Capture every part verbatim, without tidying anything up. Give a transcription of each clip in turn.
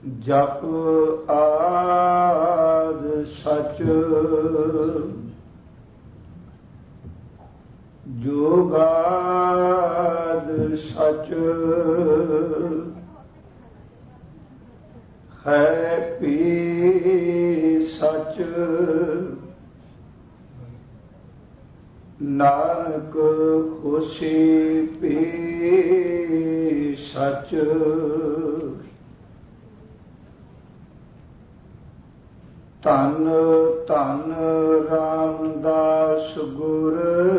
ਜਪ ਆਦ ਸਚ ਜੋਗਾਦ ਸਚ ਹੈ ਪੀ ਸਚ ਨਾਨਕ ਖੁਸ਼ੀ ਪੀ ਸਚ ਧੰਨ ਧੰਨ ਰਾਮਦਾਸ ਗੁਰ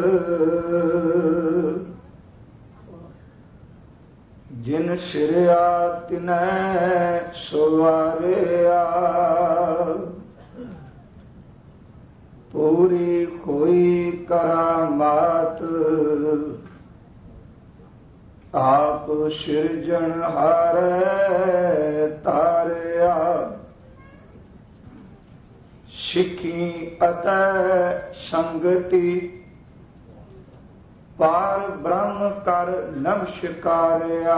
ਜਿਨ ਸਿਰਿਆ ਤਿਨੈ ਸਵਾਰਿਆ ਪੂਰੀ ਕੋਈ ਕਰਾਮਾਤ ਆਪ ਸਿਰਜਣਹਾਰੈ ਤਾਰਿਆ ਸਿੱਖੀ ਅਤੈ ਸੰਗਤੀ ਪਾਰ ਬ੍ਰਹਮ ਕਰ ਨਮਸਕਾਰਿਆ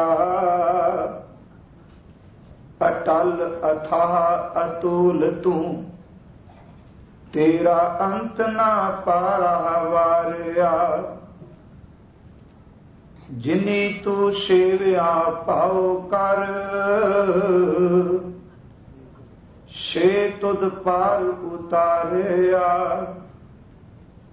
ਅਟਲ ਅਥਾਹ ਅਤੁਲ ਤੂੰ ਤੇਰਾ ਅੰਤ ਨਾ ਪਾਰਾ ਵਾਰਿਆ ਜਿਨੀ ਤੂੰ ਸੇਵਿਆ ਪਾਉ ਕਰ ਸੇ ਤੁਧ ਪਾਰ ਉਤਾਰਿਆ